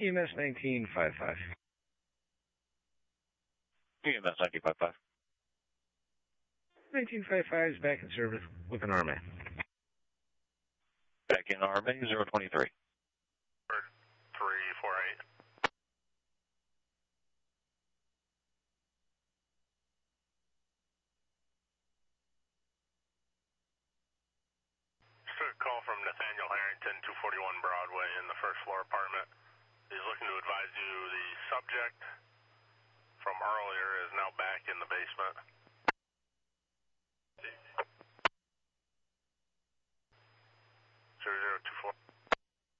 EMS 1955. EMS 1955. 1955 is back in service with an RMA. Back in RMA 023. 348. Call from Nathaniel Harrington, 241 Broadway in the first floor apartment. He's looking to advise you the subject from earlier is now back in the basement. 0024.